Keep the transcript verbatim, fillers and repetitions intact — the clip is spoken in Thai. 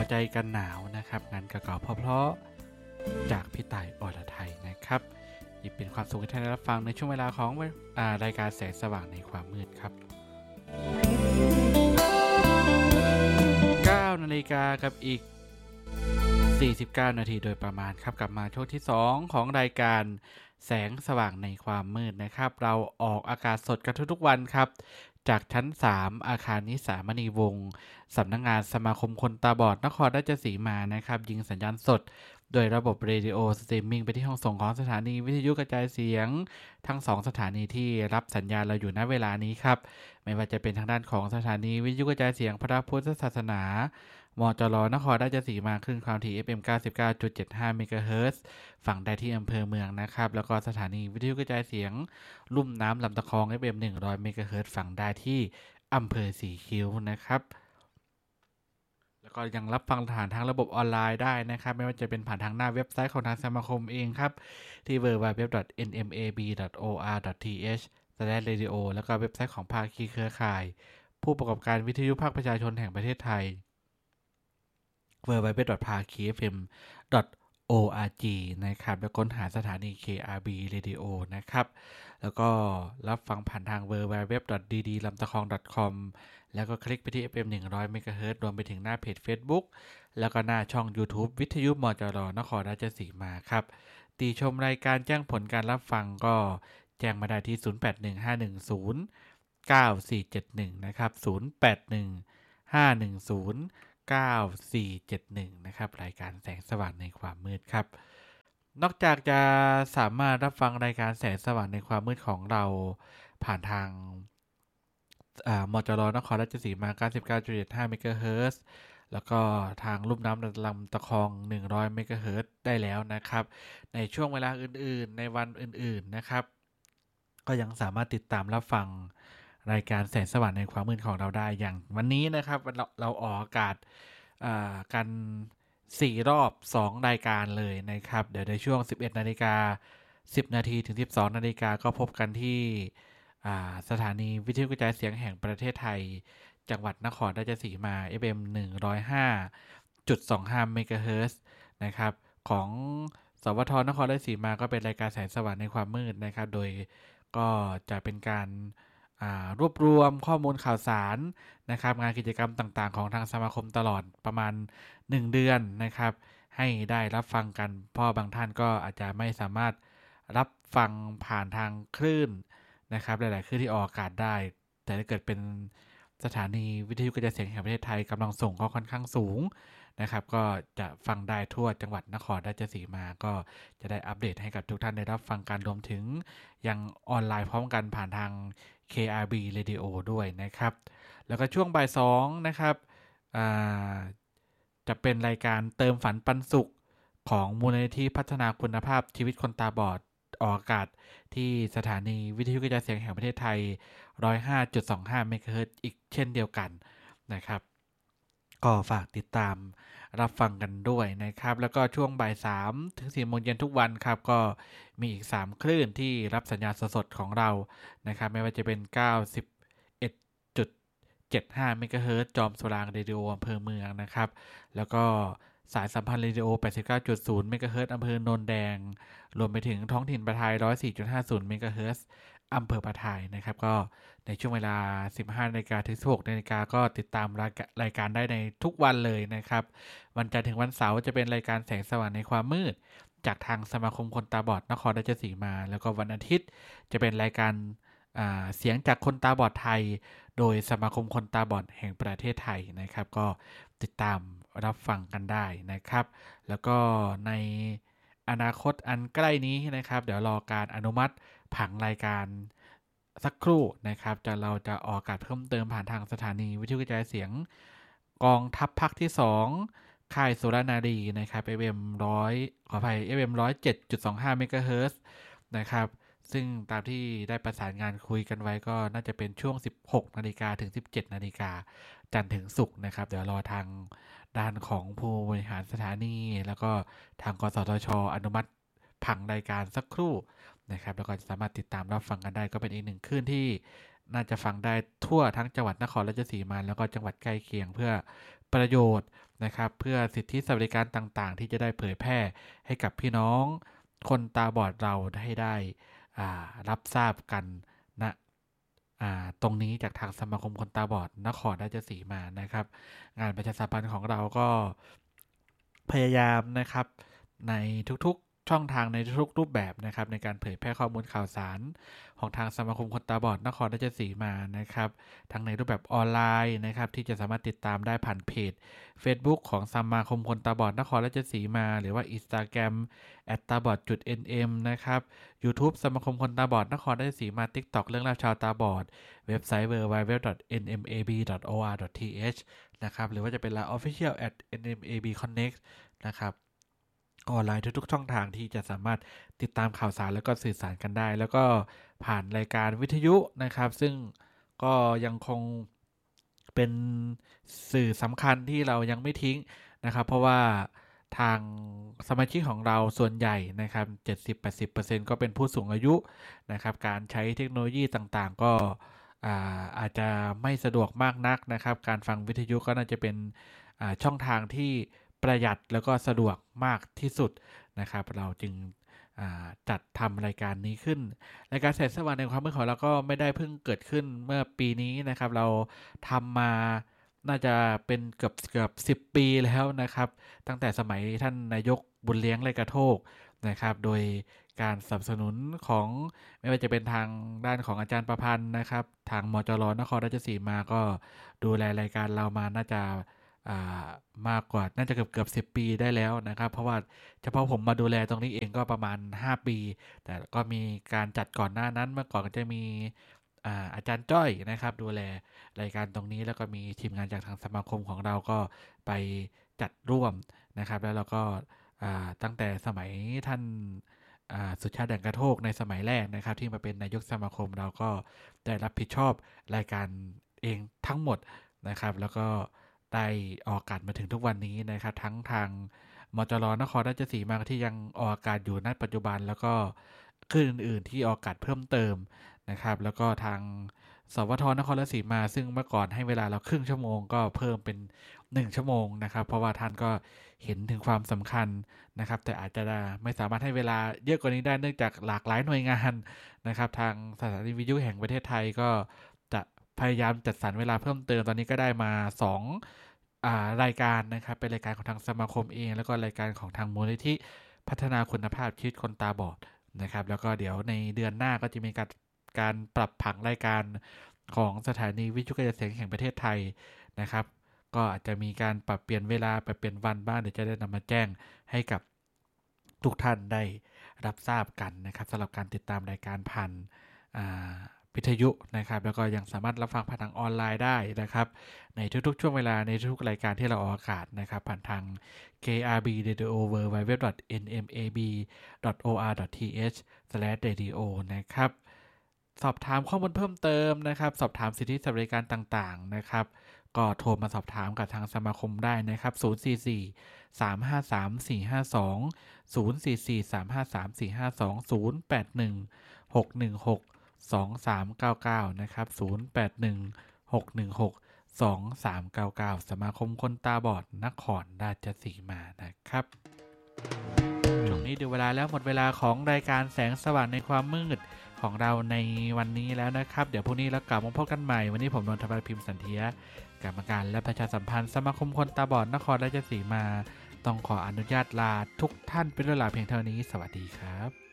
ใจกันหนาวนะครับงานเก่าๆเพราะๆจากพี่ต่ายอรไทยนะครับนี่เป็นความสุขที่ท่านได้รับฟังในช่วงเวลาของรายการแสงสว่างในความมืดครับเก้านาฬิกากับอีกสี่สิบเก้านาทีโดยประมาณครับกลับมาช่วงที่สองของรายการแสงสว่างในความมืดนะครับเราออกอากาศสดกันทุกๆวันครับจากชั้นสามอาคารนิสามณีวงศ์สำนักงานสมาคมคนตาบอดนครราชสีมานะครับยิงสัญญาณสดโดยระบบเรดิโอสตรีมมิ่งไปที่ห้องส่งของสถานีวิทยุกระจายเสียงทั้งสองสถานีที่รับสัญญาณเราอยู่ณเวลานี้ครับไม่ว่าจะเป็นทางด้านของสถานีวิทยุกระจายเสียงพระพุทธศาสนามจร.นครราชสีมาคลื่นความถี่ เอฟ เอ็ม เก้าสิบเก้าจุดเจ็ดห้า เมกะเฮิรตซ์ฝั่งใดที่อำเภอเมืองนะครับแล้วก็สถานีวิทยุกระจายเสียงลุ่มน้ำลำตะคอง เอฟ เอ็ม หนึ่งร้อย เมกะเฮิรตซ์ฝั่งใดที่อำเภอสีคิ้วนะครับแล้วก็ยังรับฟังผ่านทางระบบออนไลน์ได้นะครับไม่ว่าจะเป็นผ่านทางหน้าเว็บไซต์ของทางสมาคมเองครับที่ ดับเบิลยู ดับเบิลยู ดับเบิลยู ดอท เอ็น เอ็ม เอ บี ดอท โอ อาร์ ดอท ที เอช สแลช เรดิโอ แล้วก็เว็บไซต์ของภาคีเครือข่ายผู้ประกอบการวิทยุภาคประชาชนแห่งประเทศไทย ดับเบิลยู ดับเบิลยู ดับเบิลยู ดอท พาคี เอฟ เอ็ม ดอท โอ อาร์ จี นะครับแล้วค้นหาสถานี เค อาร์ บี Radio นะครับแล้วก็รับฟังผ่านทาง ดับเบิลยู ดับเบิลยู ดับเบิลยู ดอท ดี ดี ลัมตะคอง ดอท คอม แล้วก็คลิกไปที่ เอฟ เอ็ม หนึ่งร้อย เมกะเฮิรตซ์รวมไปถึงหน้าเพจ Facebook แล้วก็หน้าช่อง YouTube วิทยุมจร.นครราชสีมาครับติชมรายการแจ้งผลการรับฟังก็แจ้งมาได้ที่ ศูนย์ แปด หนึ่ง ห้า หนึ่ง ศูนย์ เก้า สี่ เจ็ด หนึ่ง นะครับ ศูนย์ แปด หนึ่ง ห้า หนึ่ง ศูนย์ เก้า สี่ เจ็ด หนึ่ง นะครับรายการแสงสว่างในความมืดครับนอกจากจะสามารถรับฟังรายการแสงสว่างในความมืดของเราผ่านทางมจร.นครราชสีมา เก้าสิบเก้าจุดเจ็ดห้า เมกะเฮิรตซ์แล้วก็ทางลุ่มน้ำลำตะคองหนึ่งร้อยเมกะเฮิรตซ์ได้แล้วนะครับในช่วงเวลาอื่นๆในวันอื่นๆนะครับก็ยังสามารถติดตามรับฟังรายการแสงสว่างในความมืดของเราได้อย่างวันนี้นะครับเราเราออกอากาศกันสี่รอบสองรายการเลยนะครับเดี๋ยวในช่วง สิบเอ็ดนาฬิกาสิบนาทีถึง สิบสองนาฬิกาก็พบกันที่สถานีวิทยุกระจายเสียงแห่งประเทศไทยจังหวัดนครราชสีมา เอฟ เอ็ม หนึ่งร้อยห้าจุดสองห้า เมกะเฮิรตซ์นะครับของสวท.นครราชสีมาก็เป็นรายการแสงสว่างในความมืดนะครับโดยก็จะเป็นการรวบรวมข้อมูลข่าวสารนะครับงานกิจกรรมต่างๆของทางสมาคมตลอดประมาณหนึ่งเดือนนะครับให้ได้รับฟังกันเพราะบางท่านก็อาจจะไม่สามารถรับฟังผ่านทางคลื่นนะครับหลายๆคลื่นที่ออกอากาศได้แต่ถ้าเกิดเป็นสถานีวิทยุกระจายเสียงแห่งประเทศไทยกำลังส่งก็ค่อนข้างสูงนะครับก็จะฟังได้ทั่วจังหวัดนครราชสีมาก็จะได้อัปเดตให้กับทุกท่านได้รับฟังการรวมถึงยังออนไลน์พร้อมกันผ่านทาง เค อาร์ บี Radio ด้วยนะครับแล้วก็ช่วงบ่ายสองนะครับจะเป็นรายการเติมฝันปันสุขของมูลนิธิพัฒนาคุณภาพชีวิตคนตาบอดออกอากาศที่สถานีวิทยุกระจายเสียงแห่งประเทศไทย หนึ่งร้อยห้าจุดสองห้า เมกะเฮิรตซ์อีกเช่นเดียวกันนะครับก็ฝากติดตามรับฟังกันด้วยนะครับแล้วก็ช่วงบ่ายสามถึงสี่โมงเย็นทุกวันครับก็มีอีกสามคลื่นที่รับสัญญาณสดๆของเรานะครับไม่ว่าจะเป็น เก้าสิบเอ็ดจุดเจ็ดห้า เมกะเฮิรตซ์จอมสว่างเรดิโออำเภอเมืองนะครับแล้วก็สายสัมพันธ์เรดิโอ แปดสิบเก้าจุดศูนย์ เมกะเฮิรตซ์อำเภอโนนแดงรวมไปถึงท้องถิ่นประทาย หนึ่งร้อยสี่จุดห้าศูนย์ เมกะเฮิรตซ์อำเภอประทายนะครับก็ในช่วงเวลา สิบห้านาฬิกา ถึง สิบหกนาฬิกาก็ติดตามรายการได้ในทุกวันเลยนะครับวันจันทร์ถึงวันเสาร์จะเป็นรายการแสงสว่างในความมืดจากทางสมาคมคนตาบอดนครราชสีมาแล้วก็วันอาทิตย์จะเป็นรายการเสียงจากคนตาบอดไทยโดยสมาคมคนตาบอดแห่งประเทศไทยนะครับก็ติดตามรับฟังกันได้นะครับแล้วก็ในอนาคตอันใกล้นี้นะครับเดี๋ยวรอการอนุมัติผังรายการสักครู่นะครับจะเราจะออกอากาศเพิ่มเติมผ่านทางสถานีวิทยุกระจายเสียงกองทัพภาคที่สองค่ายสุรนารีนะครับ เอฟ เอ็ม หนึ่งร้อย ขออภัย เอฟ เอ็ม หนึ่งร้อยเจ็ดจุดสองห้า เมกะเฮิรตซ์นะครับซึ่งตามที่ได้ประสานงานคุยกันไว้ก็น่าจะเป็นช่วง สิบหกนาฬิกา ถึง สิบเจ็ดนาฬิกาจันทร์ถึงศุกร์นะครับเดี๋ยวรอทางด้านของผู้บริหารสถานีแล้วก็ทางกสทช.อนุมัติผังรายการสักครู่นะครับแล้วก็สามารถติดตามรับฟังกันได้ก็เป็นอีกหนึ่งคลื่นที่น่าจะฟังได้ทั่วทั้งจังหวัดนครราชสีมาแล้วก็จังหวัดใกล้เคียงเพื่อประโยชน์นะครับเพื่อสิทธิสวัสดิการต่างๆที่จะได้เผยแพร่ให้กับพี่น้องคนตาบอดเราให้ได้รับทราบกันนะตรงนี้จากทางสมาคมคนตาบอดนครราชสีมานะครับงานประชาสัมพันธ์ของเราก็พยายามนะครับในทุกๆช่องทางในทุกรูปแบบนะครับในการเผยแพร่ข้อมูลข่าวสารของทางสมาคมคนตาบอดนครราชสีมานะครับทั้งในรูปแบบออนไลน์นะครับที่จะสามารถติดตามได้ผ่านเพจ Facebook ของสมาคมคนตาบอดนครราชสีมาหรือว่า Instagram แอท ตาบอด จุด เอ็น เอ็ม นะครับ YouTube สมาคมคนตาบอดนครราชสีมา TikTok เรื่องราวชาวตาบอดเว็บไซต์ ดับเบิลยู ดับเบิลยู ดับเบิลยู ดอท เอ็น เอ็ม เอ บี ดอท โอ อาร์ ดอท ที เอช นะครับหรือว่าจะเป็น ไลน์ Official แอท เอ็น เอ็ม เอ บี คอนเน็กต์ นะครับออนไลน์ทุกๆช่องทางที่จะสามารถติดตามข่าวสารแล้วก็สื่อสารกันได้แล้วก็ผ่านรายการวิทยุนะครับซึ่งก็ยังคงเป็นสื่อสำคัญที่เรายังไม่ทิ้งนะครับเพราะว่าทางสมาชิกของเราส่วนใหญ่นะครับ เจ็ดสิบถึงแปดสิบเปอร์เซ็นต์ ก็เป็นผู้สูงอายุนะครับการใช้เทคโนโลยีต่างๆก็อาอาจจะไม่สะดวกมากนักนะครับการฟังวิทยุก็น่าจะเป็นช่องทางที่ประหยัดแล้วก็สะดวกมากที่สุดนะครับเราจึงจัดทำรายการนี้ขึ้นรายการแสงสว่างในความมืดของเราก็ไม่ได้เพิ่งเกิดขึ้นเมื่อปีนี้นะครับเราทำมาน่าจะเป็นเกือบเกือบสิบปีแล้วนะครับตั้งแต่สมัยท่านนายกบุญเลี้ยงไร่กระโทกนะครับโดยการสนับสนุนของไม่ว่าจะเป็นทางด้านของอาจารย์ประพันธ์นะครับทางมจรนครราชสีมาก็ดูแลรายการเรามาน่าจะมากกว่าน่าจะเกือบเกือบสิบปีได้แล้วนะครับเพราะว่าเฉพาะผมมาดูแลตรงนี้เองก็ประมาณห้าปีแต่ก็มีการจัดก่อนหน้านั้นเมื่อก่อนก็จะมีอาจารย์จ้อยนะครับดูแลรายการตรงนี้แล้วก็มีทีมงานจากทางสมาคมของเราก็ไปจัดร่วมนะครับแล้วเราก็ตั้งแต่สมัยท่านสุชาติแดงกระโทกในสมัยแรกนะครับที่มาเป็นนายกสมาคมเราก็ได้รับผิดชอบรายการเองทั้งหมดนะครับแล้วก็ได้ออกอากาศมาถึงทุกวันนี้นะครับทั้งทางมจรนครราชสีมาที่ยังออกอากาศอยู่ณปัจจุบันแล้วก็คลื่นอื่นๆที่ออกอากาศเพิ่มเติมนะครับแล้วก็ทางสวทนครราชสีมาซึ่งเมื่อก่อนให้เวลาเราครึ่งชั่วโมงก็เพิ่มเป็นหนึ่งชั่วโมงนะครับเพราะว่าท่านก็เห็นถึงความสำคัญนะครับแต่อาจจะไม่สามารถให้เวลาเยอะกว่านี้ได้เนื่องจากหลากหลายหน่วยงานนะครับทางสถานีวิทยุแห่งประเทศไทยก็จะพยายามจัดสรรเวลาเพิ่มเติมตอนนี้ก็ได้มาสองอ่ารายการนะครับเป็นรายการของทางสมาคมเองแล้วก็รายการของทางมูลนิธิพัฒนาคุณภาพชีวิตคนตาบอดนะครับแล้วก็เดี๋ยวในเดือนหน้าก็จะมีการการปรับผังรายการของสถานีวิทยุกระจายเสียงแห่งประเทศไทยนะครับก็อาจจะมีการปรับเปลี่ยนเวลาปรับเปลี่ยนวันบ้างเดี๋ยวจะได้นำมาแจ้งให้กับทุกท่านได้รับทราบกันนะครับสำหรับการติดตามรายการผ่านวิทยุนะครับแล้วก็ยังสามารถรับฟังผ่านทางออนไลน์ได้นะครับในทุกๆช่วงเวลาในทุกรายการที่เราออกอากาศนะครับผ่านทาง เค อาร์ บี Radio ดับเบิลยู ดับเบิลยู ดับเบิลยู ดอท เอ็น เอ็ม เอ บี ดอท โอ อาร์ ดอท ที เอช สแลช เรดิโอ นะครับสอบถามข้อมูลเพิ่มเติมนะครับสอบถามสิทธิสวัสดิการต่างๆนะครับก็โทรมาสอบถามกับทางสมาคมได้นะครับศูนย์ สี่ สี่ สาม ห้า สาม สี่ ห้า สอง ศูนย์ สี่ สี่ สาม ห้า สาม สี่ ห้า สอง ศูนย์ แปด หนึ่ง หก หนึ่ง หก สอง สาม เก้า เก้านะครับศูนย์ แปด หนึ่ง หก หนึ่ง หก สอง สาม เก้า เก้าสมาคมคนตาบอดนครราชสีมานะครับช่วงนี้ดูเวลาแล้วหมดเวลาของรายการแสงสว่างในความมืดของเราในวันนี้แล้วนะครับเดี๋ยวพรุ่งนี้เรากลับมาพบกันใหม่วันนี้ผมนนทวัฒน์พิมพ์สันเทียกรรมการและประชาสัมพันธ์สมาคมคนตาบอดนครราชสีมาต้องขออนุญาตลาทุกท่านไปด้วยลาเพียงเท่านี้สวัสดีครับ